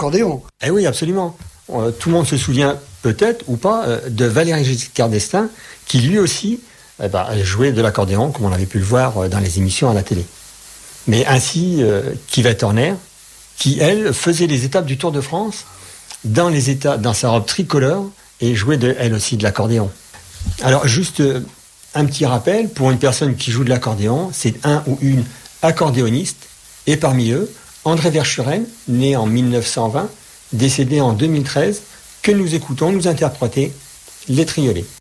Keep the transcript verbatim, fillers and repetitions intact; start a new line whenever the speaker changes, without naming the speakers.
l'accordéon.
Eh oui, absolument. Euh, tout le monde se souvient peut-être ou pas euh, de Valéry Giscard d'Estaing, qui lui aussi eh ben, jouait de l'accordéon, comme on avait pu le voir euh, dans les émissions à la télé. Mais ainsi euh, qu'Yvette Horner, qui elle faisait les étapes du Tour de France dans les étapes, dans sa robe tricolore, et jouait de, elle aussi de l'accordéon. Alors juste euh, un petit rappel, pour une personne qui joue de l'accordéon, c'est un ou une accordéoniste, et parmi eux, André Verschuren, né en mille neuf cent vingt, décédé en deux mille treize, que nous écoutons nous interpréter Les Triolets.